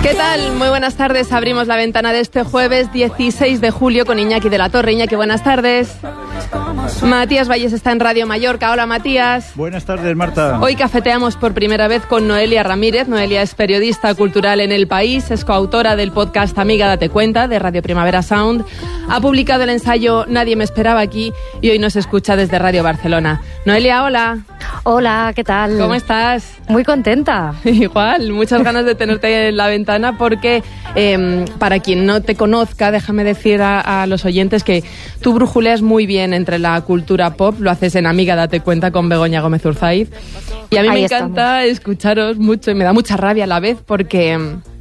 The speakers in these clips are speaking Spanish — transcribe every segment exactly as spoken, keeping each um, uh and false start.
¿Qué tal? Muy buenas tardes. Abrimos la ventana de este jueves dieciséis de julio con Iñaki de la Torre. Iñaki, buenas tardes. Matías Valles está en Radio Mallorca. Hola, Matías. Buenas tardes, Marta. Hoy cafeteamos por primera vez con Noelia Ramírez. Noelia es periodista cultural en El País, es coautora del podcast Amiga Date Cuenta de Radio Primavera Sound. Ha publicado el ensayo Nadie me esperaba aquí y hoy nos escucha desde Radio Barcelona. Noelia, hola. Hola, ¿qué tal? ¿Cómo estás? Muy contenta. Igual, muchas ganas de tenerte en la ventana porque eh, para quien no te conozca, déjame decir a, a los oyentes que tú brujuleas muy bien entre la cultura pop, lo haces en Amiga Date Cuenta con Begoña Gómez Urzaiz y a mí Ahí me encanta estamos. escucharos mucho y me da mucha rabia a la vez porque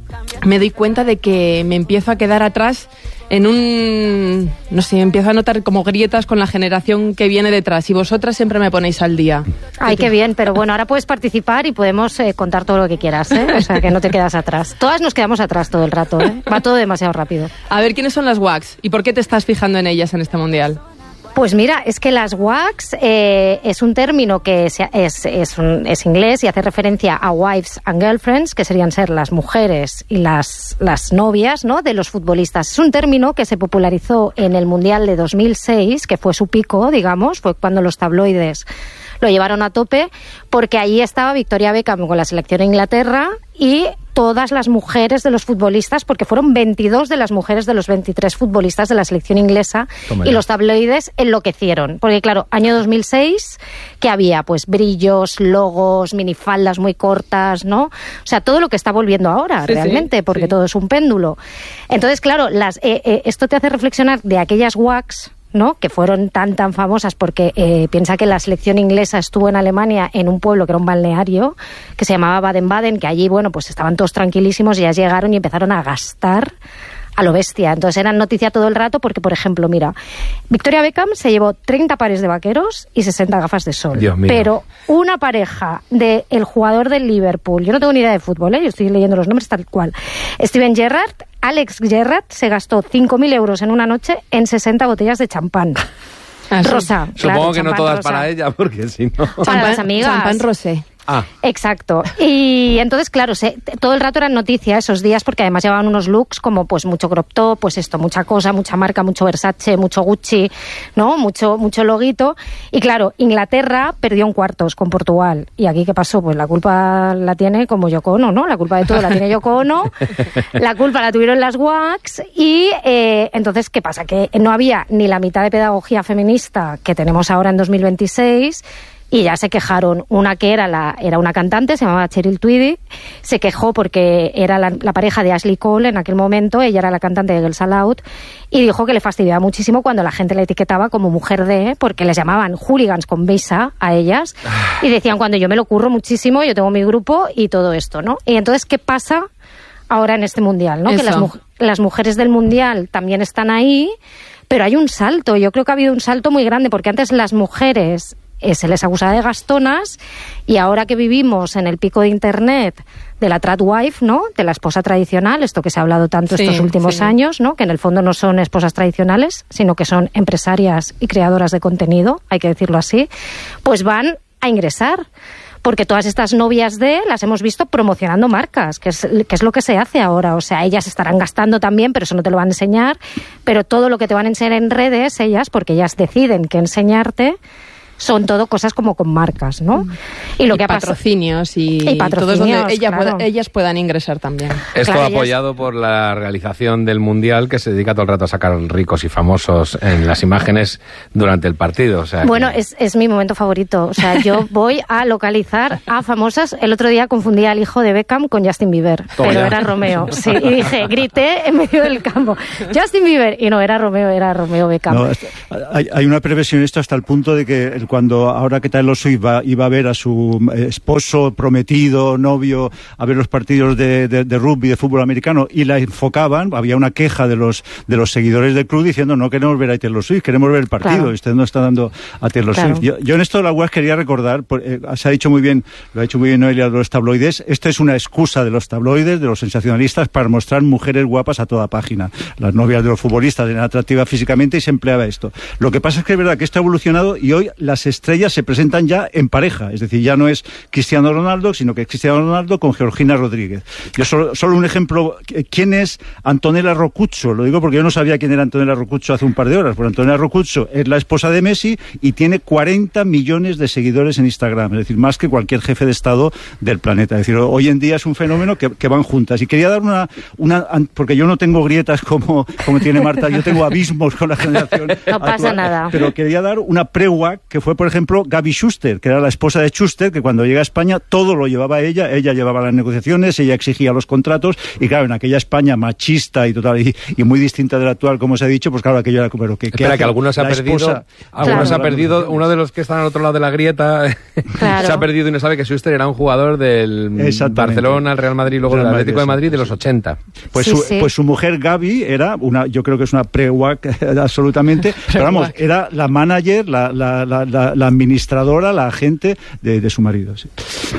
me doy cuenta de que me empiezo a quedar atrás en un... no sé, empiezo a notar como grietas con la generación que viene detrás y vosotras siempre me ponéis al día. Ay, qué bien, pero bueno, ahora puedes participar y podemos eh, contar todo lo que quieras, ¿eh? O sea, que no te quedas atrás. Todas nos quedamos atrás todo el rato, ¿eh? Va todo demasiado rápido. A ver, ¿quiénes son las W A Cs y por qué te estás fijando en ellas en este mundial? Pues mira, es que las W A Cs eh, es un término que es, es, es, un, es inglés y hace referencia a wives and girlfriends, que serían ser las mujeres y las, las novias, ¿no?, de los futbolistas. Es un término que se popularizó en el Mundial de dos mil seis, que fue su pico, digamos, fue cuando los tabloides lo llevaron a tope, porque ahí estaba Victoria Beckham con la selección de Inglaterra y todas las mujeres de los futbolistas, porque fueron veintidós de las mujeres de los veintitrés futbolistas de la selección inglesa. Toma y ya. Los tabloides enloquecieron, porque claro, año dos mil seis, que había pues brillos, logos, minifaldas muy cortas, ¿no? O sea, todo lo que está volviendo ahora, sí, realmente, sí, porque sí. Todo es un péndulo. Entonces, claro, las, eh, eh, esto te hace reflexionar de aquellas W A Cs, ¿no?, que fueron tan tan famosas porque eh, piensa que la selección inglesa estuvo en Alemania en un pueblo que era un balneario que se llamaba Baden-Baden, que allí, bueno, pues estaban todos tranquilísimos y ya llegaron y empezaron a gastar a lo bestia. Entonces eran noticia todo el rato porque, por ejemplo, mira, Victoria Beckham se llevó treinta pares de vaqueros y sesenta gafas de sol. Dios mío. Pero una pareja del jugador del Liverpool, yo no tengo ni idea de fútbol, ¿eh? Yo estoy leyendo los nombres tal cual, Steven Gerrard, Alex Gerrard se gastó cinco mil euros en una noche en sesenta botellas de champán. Ah, sí. Rosa. Supongo claro, que no todas rosa. para ella, porque si no... Para Champán, las amigas. Champán rosé. Ah. Exacto. Y entonces, claro, se, todo el rato eran noticia esos días porque además llevaban unos looks como pues mucho crop top, pues esto, mucha cosa, mucha marca, mucho Versace, mucho Gucci, ¿no? Mucho, mucho loguito. Y claro, Inglaterra perdió en cuartos con Portugal. ¿Y aquí qué pasó? Pues la culpa la tiene como Yoko Ono, ¿no? La culpa de todo la tiene Yoko Ono. La culpa la tuvieron las W A Cs. Y eh, entonces, ¿qué pasa? Que no había ni la mitad de pedagogía feminista que tenemos ahora en dos mil veintiséis. Y ya se quejaron. Una que era la era una cantante, se llamaba Cheryl Tweedy, se quejó porque era la, la pareja de Ashley Cole en aquel momento, ella era la cantante de Girls Aloud, y dijo que le fastidiaba muchísimo cuando la gente la etiquetaba como mujer de, porque les llamaban hooligans con visa a ellas, y decían, cuando yo me lo curro muchísimo, yo tengo mi grupo y todo esto, ¿no? Y entonces, ¿qué pasa ahora en este mundial, ¿no? Eso. Que las, mu- las mujeres del mundial también están ahí, pero hay un salto, yo creo que ha habido un salto muy grande, porque antes las mujeres Eh, se les acusaba de gastonas y ahora que vivimos en el pico de internet de la trad wife, ¿no?, de la esposa tradicional, esto que se ha hablado tanto Sí, estos últimos sí. años, ¿no?, que en el fondo no son esposas tradicionales, sino que son empresarias y creadoras de contenido, hay que decirlo así, pues van a ingresar. Porque todas estas novias de las hemos visto promocionando marcas, que es, que es lo que se hace ahora. O sea, ellas estarán gastando también, pero eso no te lo van a enseñar. Pero todo lo que te van a enseñar en redes, ellas, porque ellas deciden qué enseñarte, son todo cosas como con marcas, ¿no? Y lo y que ha pasado... patrocinios y, Y patrocinios, todo es donde ella claro. pueda- ellas puedan ingresar también. Esto Claro, ellas- apoyado por la realización del Mundial, que se dedica todo el rato a sacar ricos y famosos en las imágenes durante el partido. O sea, Bueno, que- es, es mi momento favorito. O sea, yo voy a localizar a famosas. El otro día confundí al hijo de Beckham con Justin Bieber, Toma pero ya. era Romeo. Sí, y dije, grité en medio del campo, Justin Bieber, y no, era Romeo, era Romeo Beckham. No, hasta- hay, hay una previsión esto hasta el punto de que el- cuando ahora que Taylor Swift iba, iba a ver a su eh, esposo, prometido, novio, a ver los partidos de, de, de rugby, de fútbol americano, y la enfocaban, había una queja de los de los seguidores del club diciendo, no queremos ver a Taylor Swift, queremos ver el partido, Claro. y usted no está dando a Taylor Claro. Swift. Yo, yo en esto de la web quería recordar, por- eh, se ha dicho muy bien, lo ha dicho muy bien Noelia, de los tabloides, esto es una excusa de los tabloides, de los sensacionalistas, para mostrar mujeres guapas a toda página. Las novias de los futbolistas eran atractivas físicamente y se empleaba esto. Lo que pasa es que es verdad que esto ha evolucionado y hoy las las estrellas se presentan ya en pareja, es decir, ya no es Cristiano Ronaldo, sino que es Cristiano Ronaldo con Georgina Rodríguez. Yo solo, solo un ejemplo, ¿quién es Antonella Rocuzzo? Lo digo porque yo no sabía quién era Antonella Rocuzzo hace un par de horas, porque Antonella Rocuzzo es la esposa de Messi y tiene cuarenta millones de seguidores en Instagram, es decir, más que cualquier jefe de Estado del planeta. Es decir, hoy en día es un fenómeno que, que van juntas. Y quería dar una, una, porque yo no tengo grietas como, como tiene Marta, yo tengo abismos con la generación No pasa actual, nada. Pero quería dar una pre-W A C que fue, por ejemplo, Gaby Schuster, que era la esposa de Schuster, que cuando llega a España todo lo llevaba ella, ella llevaba las negociaciones, ella exigía los contratos, y claro, en aquella España machista y total y, y muy distinta de la actual, como se ha dicho, pues claro, aquello era como... Que, Espera, que algunos se ha perdido, esposa, algunos claro. se ha perdido, uno de los que están al otro lado de la grieta claro. se ha perdido y no sabe que Schuster era un jugador del Barcelona, el Real Madrid, luego Real del Atlético Madrid, de Madrid de los ochenta. Pues, sí, su, sí. pues su mujer Gaby era una, yo creo que es una pre-W A C absolutamente, pero vamos, era la manager, la, la, la, la, la administradora, la agente de, de su marido. Sí.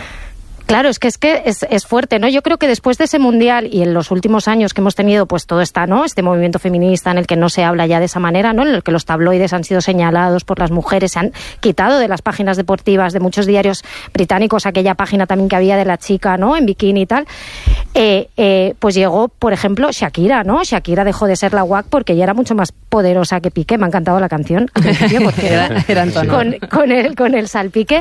Claro, es que es que es, es fuerte, ¿no? Yo creo que después de ese mundial y en los últimos años que hemos tenido, pues todo está, ¿no? Este movimiento feminista en el que no se habla ya de esa manera, ¿no? En el que los tabloides han sido señalados por las mujeres, se han quitado de las páginas deportivas de muchos diarios británicos aquella página también que había de la chica, ¿no? En bikini y tal. Eh, eh, pues llegó, por ejemplo, Shakira, ¿no? Shakira dejó de ser la W A C porque ella era mucho más poderosa que Piqué. Me ha encantado la canción al principio porque era, era Antonio. con, con el con el salpique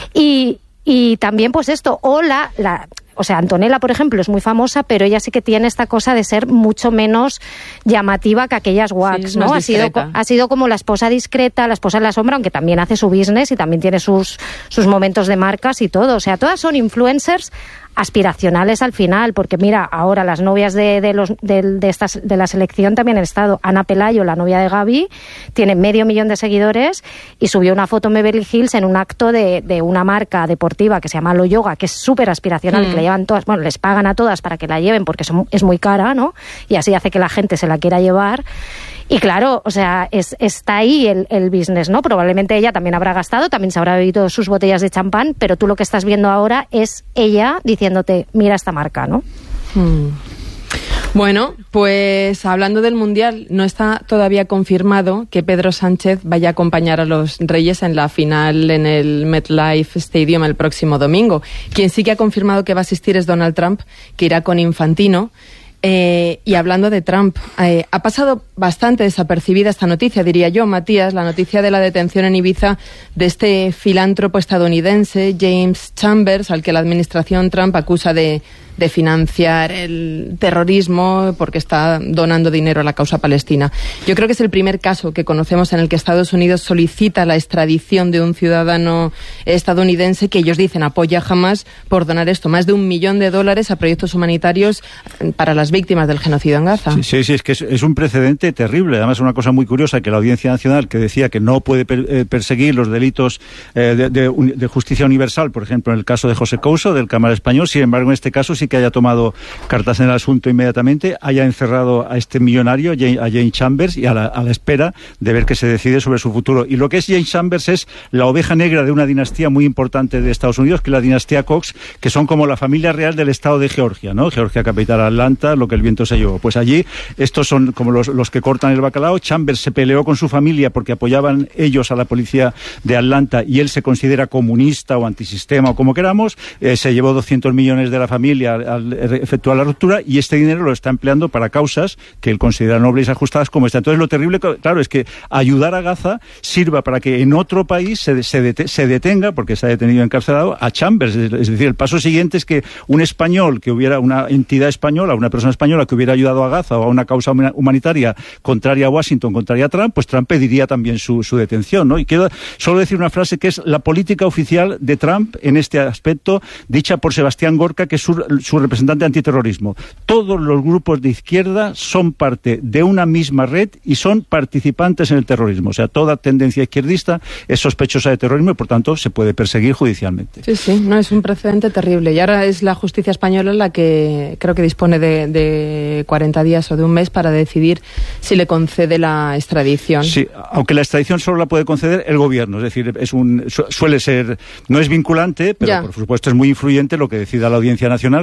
y Y también, pues esto, o la, la, o sea, Antonella, por ejemplo, es muy famosa, pero ella sí que tiene esta cosa de ser mucho menos llamativa que aquellas W A Cs, sí, ¿no? Ha sido, ha sido como la esposa discreta, la esposa en la sombra, aunque también hace su business y también tiene sus, sus momentos de marcas y todo. O sea, todas son influencers aspiracionales al final, porque mira, ahora las novias de, de, los, de, de, estas, de la selección también han estado. Ana Pelayo, la novia de Gaby, tiene medio millón de seguidores y subió una foto en Beverly Hills en un acto de, de una marca deportiva que se llama Lo Yoga, que es súper aspiracional, mm. que le llevan todas, bueno, les pagan a todas para que la lleven porque son, es muy cara, ¿no? Y así hace que la gente se la quiera llevar. Y claro, o sea, es, está ahí el, el business, ¿no? Probablemente ella también habrá gastado, también se habrá bebido sus botellas de champán, pero tú lo que estás viendo ahora es ella diciéndote, mira esta marca, ¿no? Hmm. Bueno, pues hablando del Mundial, no está todavía confirmado que Pedro Sánchez vaya a acompañar a los Reyes en la final en el MetLife Stadium el próximo domingo. Quien sí que ha confirmado que va a asistir es Donald Trump, que irá con Infantino. Eh, y hablando de Trump, eh, ha pasado bastante desapercibida esta noticia, diría yo, Matías, la noticia de la detención en Ibiza de este filántropo estadounidense, James Chambers, al que la administración Trump acusa de, de financiar el terrorismo porque está donando dinero a la causa palestina. Yo creo que es el primer caso que conocemos en el que Estados Unidos solicita la extradición de un ciudadano estadounidense que ellos dicen apoya a Hamas por donar esto, más de un millón de dólares a proyectos humanitarios para las víctimas del genocidio en Gaza. Sí, sí, sí es que es, es un precedente terrible. Además, una cosa muy curiosa, que la Audiencia Nacional, que decía que no puede per, eh, perseguir los delitos eh, de, de, de justicia universal, por ejemplo, en el caso de José Couso, del Cámara Español, sin embargo, en este caso sí que haya tomado cartas en el asunto inmediatamente, haya encerrado a este millonario, a James Chambers, y a la, a la espera de ver qué se decide sobre su futuro. Y lo que es James Chambers es la oveja negra de una dinastía muy importante de Estados Unidos, que es la dinastía Cox, que son como la familia real del estado de Georgia, ¿no? Georgia, capital Atlanta, lo que el viento se llevó. Pues allí, estos son como los, los que cortan el bacalao. Chambers se peleó con su familia porque apoyaban ellos a la policía de Atlanta y él se considera comunista o antisistema o como queramos. Eh, se llevó doscientos millones de la familia al, al efectuar la ruptura y este dinero lo está empleando para causas que él considera nobles y ajustadas como esta. Entonces, lo terrible, claro, es que ayudar a Gaza sirva para que en otro país se, se, dete, se detenga, porque se ha detenido y encarcelado, a Chambers. Es, es decir, el paso siguiente es que un español, que hubiera una entidad española, una persona española que hubiera ayudado a Gaza o a una causa humanitaria contraria a Washington, contraria a Trump, pues Trump pediría también su, su detención, ¿no? Y quiero solo decir una frase que es la política oficial de Trump en este aspecto, dicha por Sebastián Gorka, que es su, su representante antiterrorismo. Todos los grupos de izquierda son parte de una misma red y son participantes en el terrorismo. O sea, toda tendencia izquierdista es sospechosa de terrorismo y, por tanto, se puede perseguir judicialmente. Sí, sí, no, es un precedente terrible. Y ahora es la justicia española la que creo que dispone de, de cuarenta días o de un mes para decidir si le concede la extradición. Sí, aunque la extradición solo la puede conceder el gobierno. Es decir, es un su, suele ser, no es vinculante, pero ya, por supuesto es muy influyente lo que decida la Audiencia Nacional, que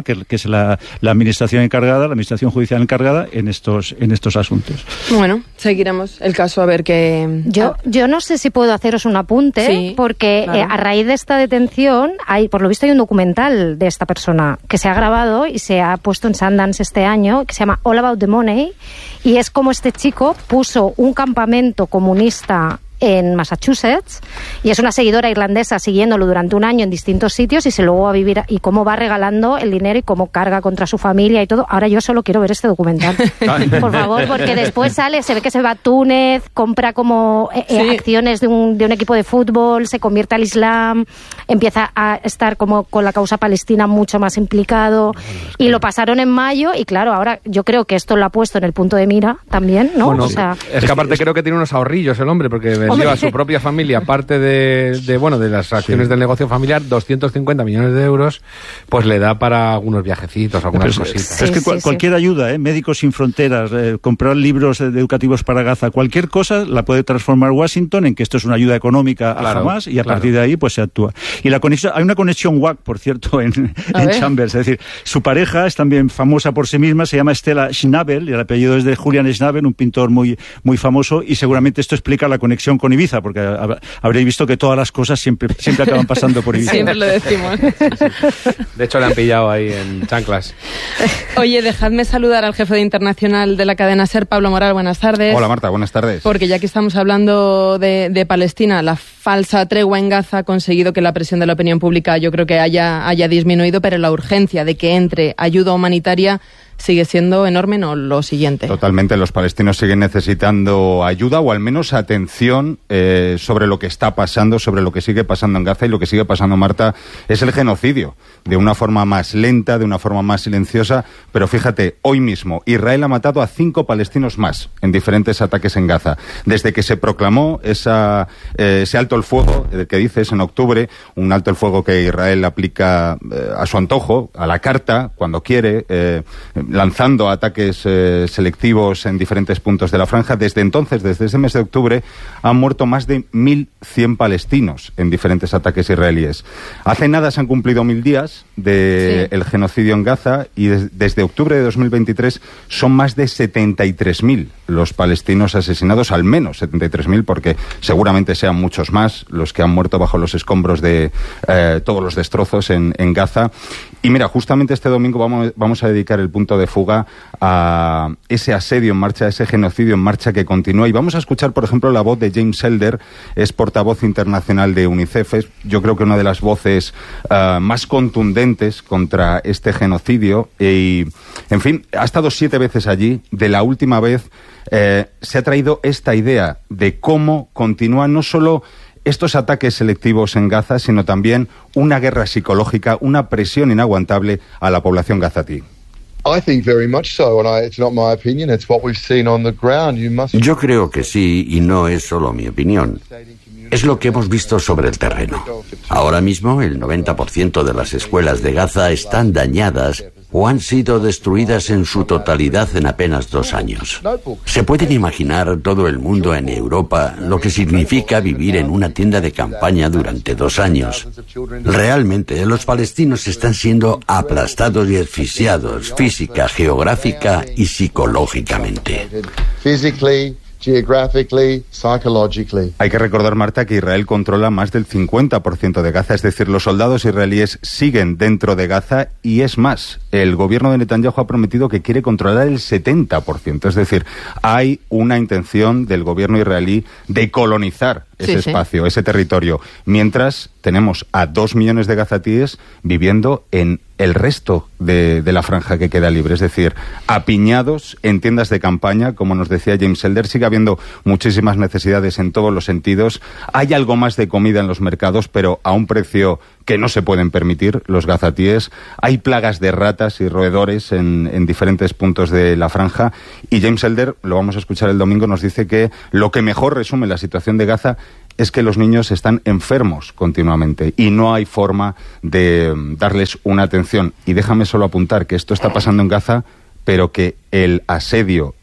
que, que es la, la administración encargada, la administración judicial encargada en estos, en estos asuntos. Bueno, seguiremos el caso a ver qué... Yo, yo no sé si puedo haceros un apunte, sí, porque claro. eh, a raíz de esta detención, hay, por lo visto hay un documental de esta persona que se ha grabado y se ha puesto en Sundance este año, que se llama All About the Money, y es como este chico puso un campamento comunista en Massachusetts, y es una seguidora irlandesa siguiéndolo durante un año en distintos sitios, y se luego va a vivir, y cómo va regalando el dinero y cómo carga contra su familia y todo. Ahora yo solo quiero ver este documental, por favor, porque después sale, se ve que se va a Túnez, compra como eh, sí. acciones de un, de un equipo de fútbol, se convierte al Islam, empieza a estar como con la causa palestina mucho más implicado, y lo pasaron en mayo, y claro, ahora yo creo que esto lo ha puesto en el punto de mira también, ¿no? Bueno, o sea, es que aparte creo que tiene unos ahorrillos el hombre, porque vendió Hombre. a su propia familia, aparte de, de bueno de las acciones sí. del negocio familiar, doscientos cincuenta millones de euros, pues le da para algunos viajecitos, algunas Pero, cositas. Sí, es que sí, cual, sí. cualquier ayuda, ¿eh? Médicos Sin Fronteras, eh, comprar libros educativos para Gaza, cualquier cosa la puede transformar Washington en que esto es una ayuda económica a claro, Hamas, y a claro. partir de ahí pues se actúa. Y la conexión, hay una conexión W A C, por cierto, en, en Chambers, es decir, su pareja es también famosa por sí misma, se llama Stella Schnabel, y el apellido es de Julian Schnabel, un pintor muy, muy famoso, y seguramente esto explica la conexión con Ibiza, porque habréis visto que todas las cosas siempre, siempre acaban pasando por Ibiza. Siempre lo decimos. Sí, sí. De hecho, le han pillado ahí en chanclas. Oye, dejadme saludar al jefe de internacional de la cadena SER, Pablo Moral. Buenas tardes. Hola, Marta, buenas tardes. Porque ya que estamos hablando de, de Palestina, la falsa tregua en Gaza ha conseguido que la presión de la opinión pública yo creo que haya, haya disminuido, pero la urgencia de que entre ayuda humanitaria sigue siendo enorme, ¿no? Lo siguiente. Totalmente, los palestinos siguen necesitando ayuda o al menos atención eh, sobre lo que está pasando, sobre lo que sigue pasando en Gaza, y lo que sigue pasando, Marta, es el genocidio, de una forma más lenta, de una forma más silenciosa, pero fíjate, hoy mismo Israel ha matado a cinco palestinos más en diferentes ataques en Gaza. Desde que se proclamó esa, eh, ese alto el fuego, el que dices en octubre, un alto el fuego que Israel aplica eh, a su antojo, a la carta, cuando quiere, eh, lanzando ataques eh, selectivos en diferentes puntos de la franja. Desde entonces, desde ese mes de octubre, han muerto más de mil cien palestinos en diferentes ataques israelíes. Hace nada se han cumplido mil días del sí. genocidio en Gaza, y des, desde octubre de dos mil veintitrés son más de setenta y tres mil los palestinos asesinados, al menos setenta y tres mil, porque seguramente sean muchos más los que han muerto bajo los escombros de eh, todos los destrozos en, en Gaza. Y mira, justamente este domingo vamos, vamos a dedicar el punto de fuga a ese asedio en marcha, a ese genocidio en marcha que continúa, y vamos a escuchar, por ejemplo, la voz de James Elder, es portavoz internacional de UNICEF, es, yo creo que una de las voces uh, más contundentes contra este genocidio, y, en fin, ha estado siete veces allí. De la última vez eh, se ha traído esta idea de cómo continúan no solo estos ataques selectivos en Gaza, sino también una guerra psicológica, una presión inaguantable a la población gazatí. Yo creo que sí, y no es solo mi opinión. Es lo que hemos visto sobre el terreno. Ahora mismo, el noventa por ciento de las escuelas de Gaza están dañadas o han sido destruidas en su totalidad en apenas dos años. ¿Se pueden imaginar todo el mundo en Europa lo que significa vivir en una tienda de campaña durante dos años? Realmente, los palestinos están siendo aplastados y asfixiados física, geográfica y psicológicamente. Geographically, psychologically. Hay que recordar, Marta, que Israel controla más del cincuenta por ciento de Gaza, es decir, los soldados israelíes siguen dentro de Gaza, y es más, el gobierno de Netanyahu ha prometido que quiere controlar el setenta por ciento, es decir, hay una intención del gobierno israelí de colonizar ese sí, espacio, sí. ese territorio, mientras tenemos a dos millones de gazatíes viviendo en el resto de, de la franja que queda libre, es decir, apiñados en tiendas de campaña, como nos decía James Elder. Sigue habiendo muchísimas necesidades en todos los sentidos, hay algo más de comida en los mercados, pero a un precio que no se pueden permitir los gazatíes, hay plagas de ratas y roedores en, en diferentes puntos de la franja, y James Elder, lo vamos a escuchar el domingo, nos dice que lo que mejor resume la situación de Gaza es que los niños están enfermos continuamente y no hay forma de darles una atención. Y déjame solo apuntar que esto está pasando en Gaza, pero que el asedio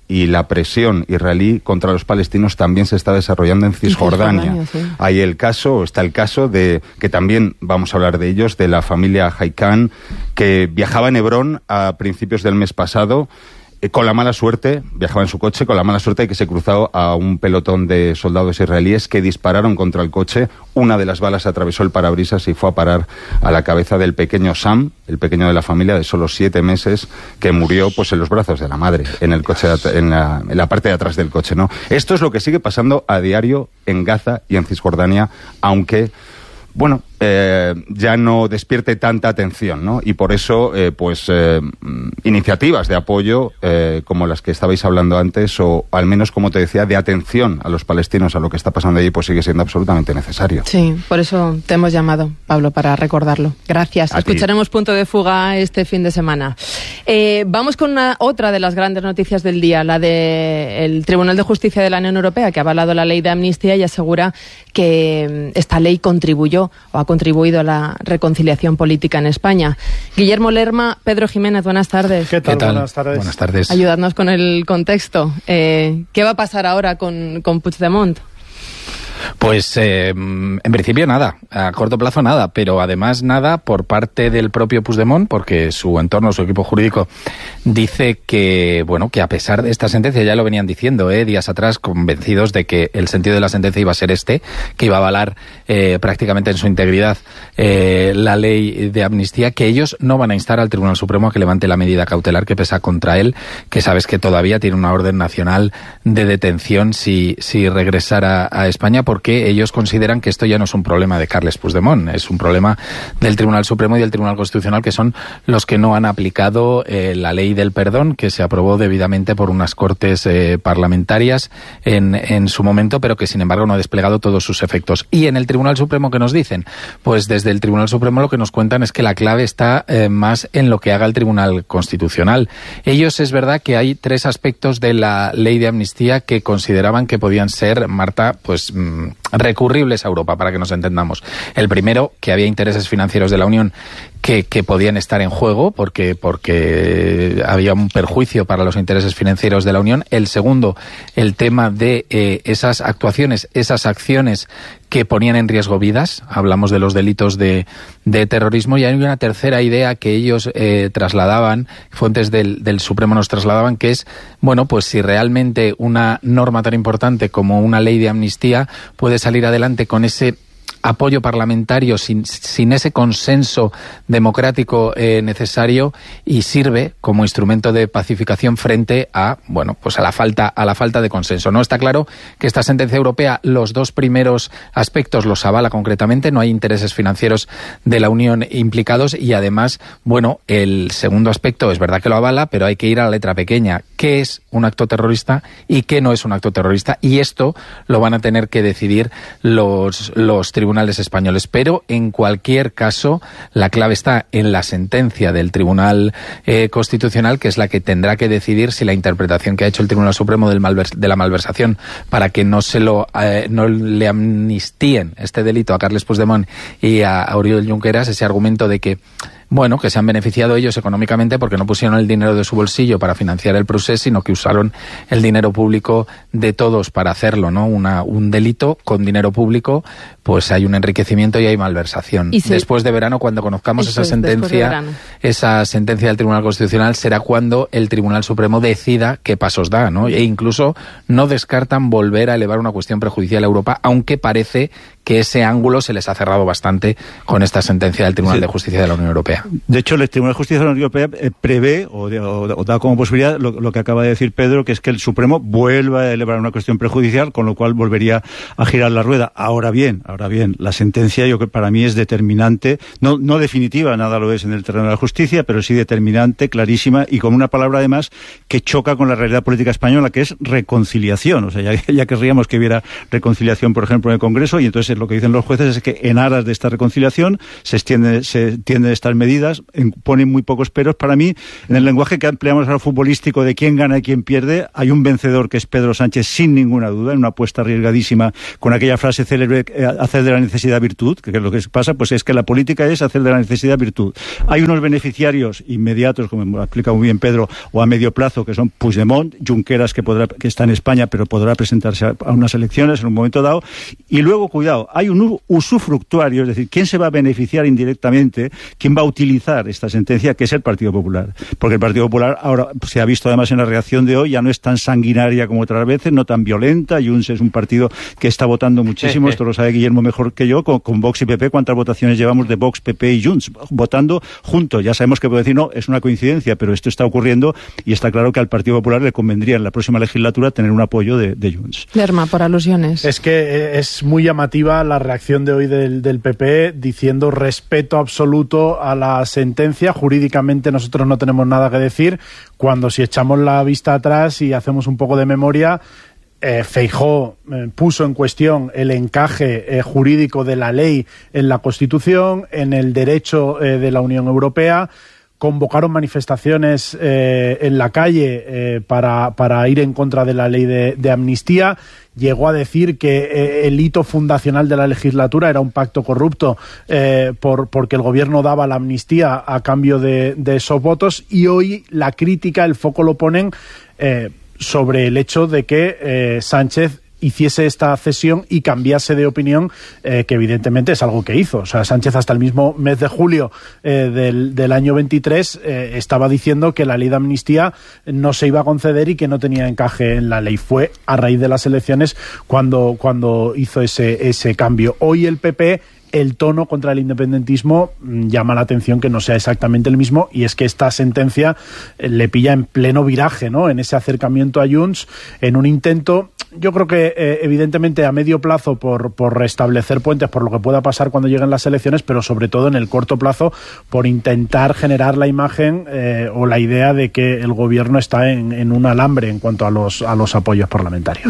y la presión israelí contra los palestinos también se está desarrollando en Cisjordania. Cisjordania, sí. Hay el caso, está el caso de, que también vamos a hablar de ellos, de la familia Haikan, que viajaba en Hebrón a principios del mes pasado, eh, con la mala suerte, viajaba en su coche, con la mala suerte de que se cruzó a un pelotón de soldados israelíes que dispararon contra el coche. Una de las balas atravesó el parabrisas y fue a parar a la cabeza del pequeño Sam, el pequeño de la familia de solo siete meses, que murió pues en los brazos de la madre, en el coche, en la, en la parte de atrás del coche, ¿no? Esto es lo que sigue pasando a diario en Gaza y en Cisjordania, aunque, bueno, eh, ya no despierte tanta atención, ¿no? Y por eso, eh, pues, eh, iniciativas de apoyo, eh, como las que estabais hablando antes, o al menos, como te decía, de atención a los palestinos, a lo que está pasando allí, pues sigue siendo absolutamente necesario. Sí, por eso te hemos llamado, Pablo, para recordarlo. Gracias. A Escucharemos ti. Punto de Fuga este fin de semana. Eh, vamos con una, otra de las grandes noticias del día, la del Tribunal de Justicia de la Unión Europea, que ha avalado la ley de amnistía y asegura que esta ley contribuyó o ha contribuido a la reconciliación política en España. Guillermo Lerma, Pedro Jiménez, buenas tardes. ¿Qué tal? ¿Qué tal? Buenas tardes. Buenas tardes. Ayudadnos con el contexto. Eh, ¿Qué va a pasar ahora con, con Puigdemont? Pues eh, en principio nada, a corto plazo nada, pero además nada por parte del propio Puigdemont, porque su entorno, su equipo jurídico dice que, bueno, que a pesar de esta sentencia, ya lo venían diciendo eh, días atrás, convencidos de que el sentido de la sentencia iba a ser este, que iba a avalar eh, prácticamente en su integridad eh, la ley de amnistía, que ellos no van a instar al Tribunal Supremo a que levante la medida cautelar que pesa contra él, que sabes que todavía tiene una orden nacional de detención si, si regresara a España, porque ellos consideran que esto ya no es un problema de Carles Puigdemont, es un problema del Tribunal Supremo y del Tribunal Constitucional, que son los que no han aplicado eh, la ley del perdón, que se aprobó debidamente por unas cortes eh, parlamentarias en, en su momento, pero que sin embargo no ha desplegado todos sus efectos. Y en el Tribunal Supremo, ¿qué nos dicen? Pues desde el Tribunal Supremo lo que nos cuentan es que la clave está eh, más en lo que haga el Tribunal Constitucional. Ellos, es verdad que hay tres aspectos de la ley de amnistía que consideraban que podían ser, Marta, pues recurribles a Europa, para que nos entendamos. El primero, que había intereses financieros de la Unión que, que podían estar en juego porque, porque había un perjuicio para los intereses financieros de la Unión. El segundo, el tema de eh, esas actuaciones, esas acciones que ponían en riesgo vidas. Hablamos de los delitos de, de terrorismo. Y hay una tercera idea que ellos eh, trasladaban, fuentes del, del Supremo nos trasladaban, que es, bueno, pues si realmente una norma tan importante como una ley de amnistía puede salir adelante con ese apoyo parlamentario, sin, sin ese consenso democrático eh, necesario, y sirve como instrumento de pacificación frente a, bueno, pues a la falta a la falta de consenso. No está claro que esta sentencia europea los dos primeros aspectos los avala concretamente, no hay intereses financieros de la Unión implicados, y además, bueno, el segundo aspecto es verdad que lo avala, pero hay que ir a la letra pequeña, qué es un acto terrorista y qué no es un acto terrorista, y esto lo van a tener que decidir los los tribunales españoles. Pero en cualquier caso, la clave está en la sentencia del Tribunal eh, Constitucional, que es la que tendrá que decidir si la interpretación que ha hecho el Tribunal Supremo del malvers de la malversación para que no se lo eh, no le amnistíen este delito a Carles Puigdemont y a, a Oriol Junqueras, ese argumento de que, bueno, que se han beneficiado ellos económicamente porque no pusieron el dinero de su bolsillo para financiar el procés, sino que usaron el dinero público de todos para hacerlo, ¿no? Una, un delito con dinero público, pues hay un enriquecimiento y hay malversación. ¿Y si después de verano, cuando conozcamos Eso esa es, sentencia, de esa sentencia del Tribunal Constitucional, será cuando el Tribunal Supremo decida qué pasos da, ¿no? E incluso no descartan volver a elevar una cuestión prejudicial a Europa, aunque parece que ese ángulo se les ha cerrado bastante con esta sentencia del Tribunal sí. de Justicia de la Unión Europea. De hecho, el Tribunal de Justicia de la Unión Europea eh, prevé o, de, o, o da como posibilidad lo, lo que acaba de decir Pedro, que es que el Supremo vuelva a elevar una cuestión prejudicial, con lo cual volvería a girar la rueda. Ahora bien, ahora bien, la sentencia yo que para mí es determinante, no, no definitiva, nada lo es en el terreno de la justicia, pero sí determinante, clarísima, y con una palabra además que choca con la realidad política española, que es reconciliación. O sea, ya, ya querríamos que hubiera reconciliación, por ejemplo, en el Congreso, y entonces lo que dicen los jueces es que en aras de esta reconciliación se extienden, se extienden estas medidas, en, ponen muy pocos peros. Para mí, en el lenguaje que empleamos al futbolístico de quién gana y quién pierde, hay un vencedor que es Pedro Sánchez sin ninguna duda, en una apuesta arriesgadísima con aquella frase célebre, eh, hacer de la necesidad virtud, que, que lo que pasa pues es que la política es hacer de la necesidad virtud. Hay unos beneficiarios inmediatos, como lo explica muy bien Pedro, o a medio plazo, que son Puigdemont, Junqueras, que podrá, que está en España, pero podrá presentarse a, a unas elecciones en un momento dado. Y luego, cuidado, hay un usufructuario, es decir, ¿quién se va a beneficiar indirectamente? ¿Quién va a utilizar esta sentencia? Que es el Partido Popular. Porque el Partido Popular ahora se ha visto además en la reacción de hoy, ya no es tan sanguinaria como otras veces, no tan violenta. Junts es un partido que está votando muchísimo, esto lo sabe Guillermo mejor que yo, con, con Vox y P P. ¿Cuántas votaciones llevamos de Vox, P P y Junts? Votando juntos. Ya sabemos que puede decir, no, es una coincidencia, pero esto está ocurriendo y está claro que al Partido Popular le convendría en la próxima legislatura tener un apoyo de, de Junts. Lerma, por alusiones. Es que es muy llamativa la reacción de hoy del, del P P diciendo respeto absoluto a la sentencia. Jurídicamente nosotros no tenemos nada que decir, cuando si echamos la vista atrás y hacemos un poco de memoria, Eh, Feijóo eh, puso en cuestión el encaje eh, jurídico de la ley en la Constitución, en el derecho eh, de la Unión Europea. Convocaron manifestaciones eh, en la calle eh, para, para ir en contra de la ley de, de amnistía. Llegó a decir que eh, el hito fundacional de la legislatura era un pacto corrupto eh, por, porque el gobierno daba la amnistía a cambio de, de esos votos, y hoy la crítica, el foco lo ponen eh, sobre el hecho de que eh, Sánchez hiciese esta cesión y cambiase de opinión, eh, que evidentemente es algo que hizo. O sea, Sánchez hasta el mismo mes de julio eh, del, del año veintitrés eh, estaba diciendo que la ley de amnistía no se iba a conceder y que no tenía encaje en la ley. Fue a raíz de las elecciones cuando, cuando hizo ese, ese cambio. Hoy el P P, el tono contra el independentismo llama la atención que no sea exactamente el mismo, y es que esta sentencia le pilla en pleno viraje, ¿no? En ese acercamiento a Junts, en un intento, yo creo que eh, evidentemente a medio plazo por, por restablecer puentes, por lo que pueda pasar cuando lleguen las elecciones, pero sobre todo en el corto plazo por intentar generar la imagen eh, o la idea de que el gobierno está en, en un alambre en cuanto a los, a los apoyos parlamentarios.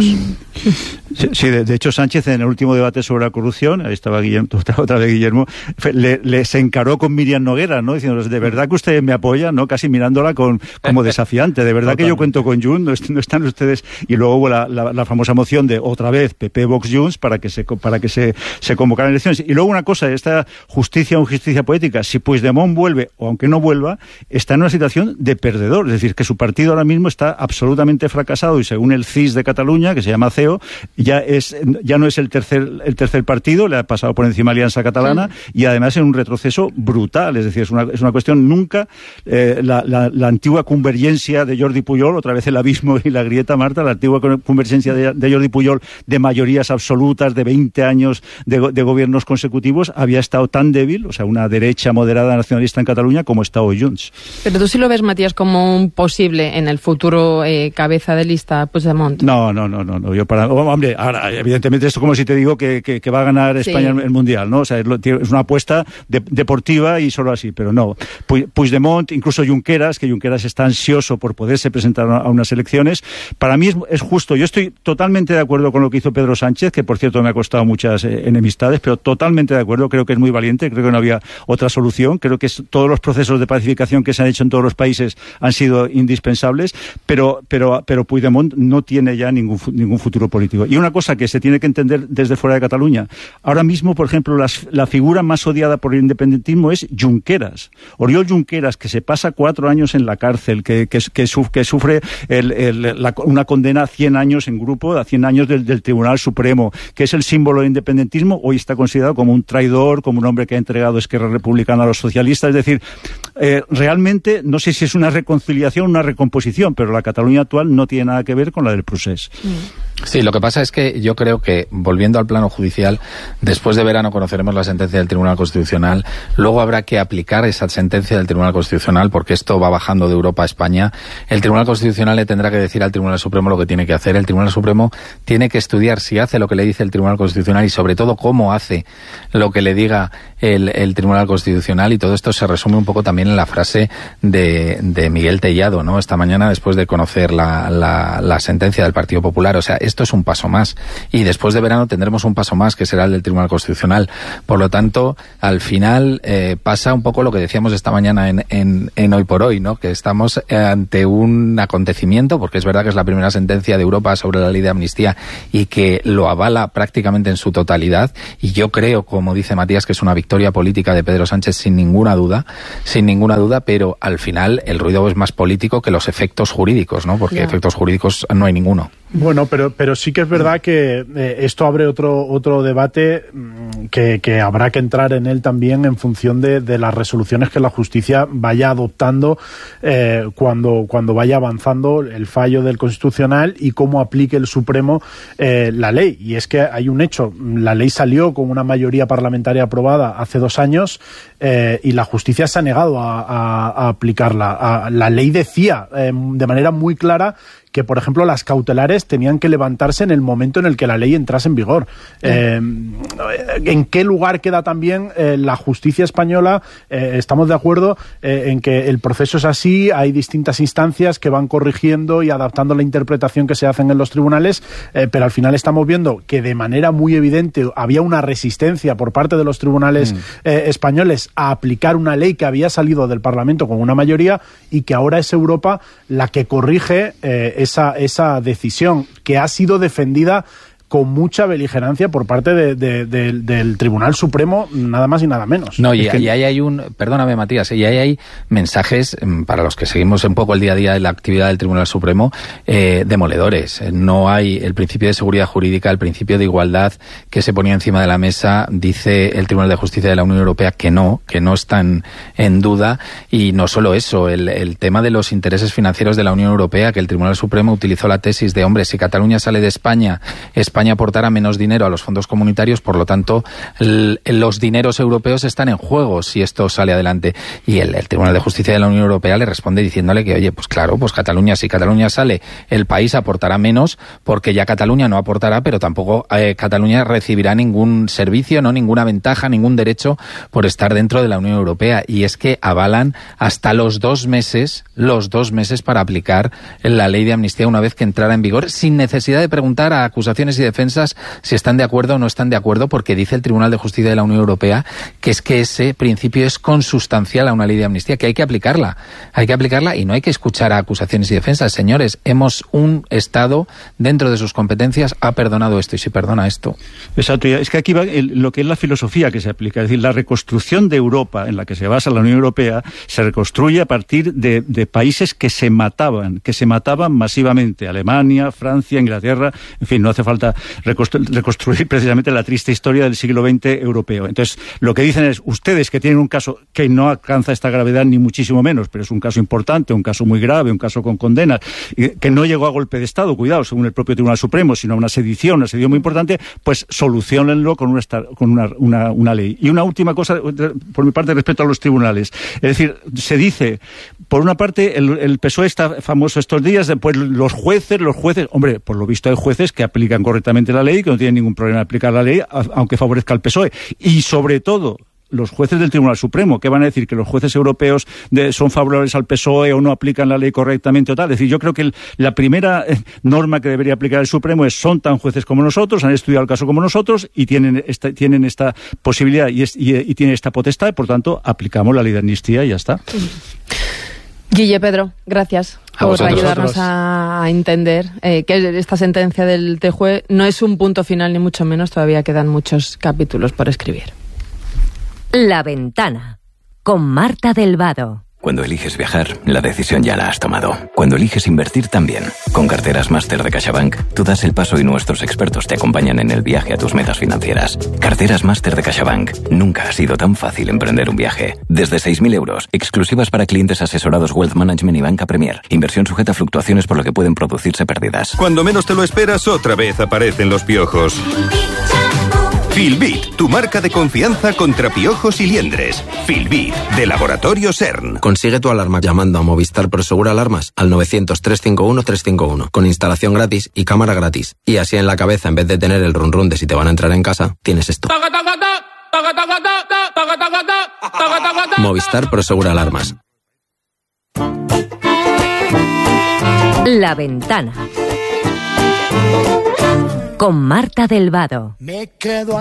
Sí, sí de, de hecho Sánchez en el último debate sobre la corrupción, ahí estaba Guillermo, otra vez Guillermo, le, le se encaró con Miriam Noguera, ¿no? Diciendo, de verdad que ustedes me apoyan, ¿no? Casi mirándola con, como desafiante, de verdad que yo cuento con Junts, no, no están ustedes. Y luego hubo la, la, la famosa moción de otra vez P P, Vox, Junts para que se para que se, se convocaran elecciones. Y luego una cosa, esta justicia o justicia poética, si Puigdemont vuelve o aunque no vuelva, está en una situación de perdedor, es decir, que su partido ahora mismo está absolutamente fracasado, y según el C I S de Cataluña, que se llama C E O, ya es ya no es el tercer el tercer partido, le ha pasado por encima Alianza Catalana, sí. Y además en un retroceso brutal, es decir, es una, es una cuestión nunca eh, la, la, la antigua convergencia de Jordi Pujol, otra vez el abismo y la grieta, Marta, la antigua convergencia de, de Jordi Pujol de mayorías absolutas, de veinte años de, de gobiernos consecutivos, había estado tan débil, o sea, una derecha moderada nacionalista en Cataluña, como está hoy Junts. Pero tú sí lo ves, Matías, como un posible en el futuro eh, cabeza de lista Puigdemont. No, no, no, no, no. Yo para, oh, hombre, ahora, evidentemente esto como si te digo que, que, que va a ganar España sí. el Mundial, ¿no? O sea, es, lo, es una apuesta de, deportiva y solo así, pero no. Puigdemont, incluso Junqueras, que Junqueras está ansioso por poderse presentar a unas elecciones, para mí es, es justo. Yo estoy totalmente de acuerdo con lo que hizo Pedro Sánchez, que por cierto me ha costado muchas eh, enemistades, pero totalmente de acuerdo, creo que es muy valiente, creo que no había otra solución, creo que es, todos los procesos de pacificación que se han hecho en todos los países han sido indispensables, pero, pero, pero Puigdemont no tiene ya ningún, ningún futuro político. Y una cosa que se tiene que entender desde fuera de Cataluña, ahora mismo, por ejemplo, las, la figura más odiada por el independentismo es Junqueras. Oriol Junqueras, que se pasa cuatro años en la cárcel, que, que, que, suf, que sufre el, el, la, una condena a cien años en grupo, a cien años del, del Tribunal Supremo, que es el símbolo del independentismo, hoy está considerado como un traidor, como un hombre que ha entregado Esquerra Republicana a los socialistas. Es decir, eh, realmente, no sé si es una reconciliación o una recomposición, pero la Cataluña actual no tiene nada que ver con la del procés. Mm. Sí, lo que pasa es que yo creo que, volviendo al plano judicial, después de verano conoceremos la sentencia del Tribunal Constitucional, luego habrá que aplicar esa sentencia del Tribunal Constitucional, porque esto va bajando de Europa a España. El Tribunal Constitucional le tendrá que decir al Tribunal Supremo lo que tiene que hacer. El Tribunal Supremo tiene que estudiar si hace lo que le dice el Tribunal Constitucional y, sobre todo, cómo hace lo que le diga el, el Tribunal Constitucional, y todo esto se resume un poco también en la frase de, de Miguel Tellado, ¿no? Esta mañana, después de conocer la, la, la sentencia del Partido Popular. O sea, esto es un paso más. Y después de verano tendremos un paso más, que será el del Tribunal Constitucional. Por lo tanto, al final eh, pasa un poco lo que decíamos esta mañana en, en, en Hoy por Hoy, ¿no? Que estamos ante un acontecimiento, porque es verdad que es la primera sentencia de Europa sobre la ley de amnistía y que lo avala prácticamente en su totalidad. Y yo creo, como dice Matías, que es una victoria política de Pedro Sánchez sin ninguna duda, sin ninguna duda, pero al final el ruido es más político que los efectos jurídicos, ¿no? Porque yeah. efectos jurídicos no hay ninguno. Bueno, pero pero sí que es verdad que eh, esto abre otro otro debate mmm, que, que habrá que entrar en él también en función de, de las resoluciones que la justicia vaya adoptando eh, cuando cuando vaya avanzando el fallo del Constitucional y cómo aplique el Supremo eh, la ley. Y es que hay un hecho, la ley salió con una mayoría parlamentaria aprobada hace dos años eh, y la justicia se ha negado a, a, a aplicarla. A, la ley decía eh, de manera muy clara que, por ejemplo, las cautelares tenían que levantarse en el momento en el que la ley entrase en vigor. Sí. Eh, ¿En qué lugar queda también eh, la justicia española? Eh, estamos de acuerdo eh, en que el proceso es así, hay distintas instancias que van corrigiendo y adaptando la interpretación que se hacen en los tribunales, eh, pero al final estamos viendo que de manera muy evidente había una resistencia por parte de los tribunales mm. eh, españoles a aplicar una ley que había salido del Parlamento con una mayoría y que ahora es Europa la que corrige eh, Esa, esa decisión que ha sido defendida con mucha beligerancia por parte de, de, de, del Tribunal Supremo, nada más y nada menos. No, y, es que... y ahí hay un, perdóname Matías, y ahí hay mensajes, para los que seguimos un poco el día a día de la actividad del Tribunal Supremo, eh, demoledores. No hay el principio de seguridad jurídica, el principio de igualdad que se ponía encima de la mesa, dice el Tribunal de Justicia de la Unión Europea que no, que no están en duda, y no solo eso, el, el tema de los intereses financieros de la Unión Europea, que el Tribunal Supremo utilizó la tesis de, hombre, si Cataluña sale de España, España España aportará menos dinero a los fondos comunitarios, por lo tanto, el, los dineros europeos están en juego si esto sale adelante. Y el, el Tribunal de Justicia de la Unión Europea le responde diciéndole que, oye, pues claro, pues Cataluña, si Cataluña sale, el país aportará menos, porque ya Cataluña no aportará, pero tampoco eh, Cataluña recibirá ningún servicio, no ninguna ventaja, ningún derecho por estar dentro de la Unión Europea. Y es que avalan hasta los dos meses, los dos meses para aplicar la ley de amnistía una vez que entrara en vigor, sin necesidad de preguntar a acusaciones y defensas si están de acuerdo o no están de acuerdo, porque dice el Tribunal de Justicia de la Unión Europea que es que ese principio es consustancial a una ley de amnistía, que hay que aplicarla, hay que aplicarla y no hay que escuchar a acusaciones y defensas. Señores, hemos un Estado dentro de sus competencias ha perdonado esto, y si perdona esto. Exacto, es que aquí va el, lo que es la filosofía que se aplica, es decir, la reconstrucción de Europa en la que se basa la Unión Europea se reconstruye a partir de, de países que se mataban, que se mataban masivamente, Alemania, Francia, Inglaterra, en fin, no hace falta reconstru- reconstruir precisamente la triste historia del siglo veinte europeo. Entonces, lo que dicen es, ustedes que tienen un caso que no alcanza esta gravedad ni muchísimo menos, pero es un caso importante, un caso muy grave, un caso con condenas, que no llegó a golpe de Estado, cuidado, según el propio Tribunal Supremo, sino a una sedición, una sedición muy importante, pues soluciónenlo con una, con una, una, una ley. Y una última cosa, por mi parte, respecto a los tribunales. Es decir, se dice, por una parte, el, el P S O E está famoso estos días, después los jueces, los jueces, hombre, por lo visto hay jueces que aplican correctamente la ley, que no tienen ningún problema en aplicar la ley, aunque favorezca al P S O E. Y sobre todo, los jueces del Tribunal Supremo, ¿qué van a decir? ¿Que los jueces europeos de, son favorables al P S O E o no aplican la ley correctamente o tal? Es decir, yo creo que el, la primera eh, norma que debería aplicar el Supremo es, son tan jueces como nosotros, han estudiado el caso como nosotros y tienen esta, tienen esta posibilidad y, es, y, y tienen esta potestad, y por tanto aplicamos la ley de amnistía y ya está. Guille, Pedro, gracias a por vosotros. ayudarnos a entender eh, que esta sentencia del T J U E no es un punto final ni mucho menos, todavía quedan muchos capítulos por escribir. La Ventana, con Marta del Vado. Cuando eliges viajar, la decisión ya la has tomado. Cuando eliges invertir, también. Con Carteras Máster de CaixaBank, tú das el paso y nuestros expertos te acompañan en el viaje a tus metas financieras. Carteras Máster de CaixaBank. Nunca ha sido tan fácil emprender un viaje. Desde seis mil euros, exclusivas para clientes asesorados Wealth Management y Banca Premier. Inversión sujeta a fluctuaciones por lo que pueden producirse pérdidas. Cuando menos te lo esperas, otra vez aparecen los piojos. Filbit, tu marca de confianza contra piojos y liendres. Filbit, de Laboratorio CERN. Consigue tu alarma llamando a Movistar Prosegur Alarmas al novecientos, trescientos cincuenta y uno, trescientos cincuenta y uno, con instalación gratis y cámara gratis. Y así en la cabeza, en vez de tener el run run de si te van a entrar en casa, tienes esto. Movistar Prosegur Alarmas. La Ventana. con Marta del Vado. Me quedo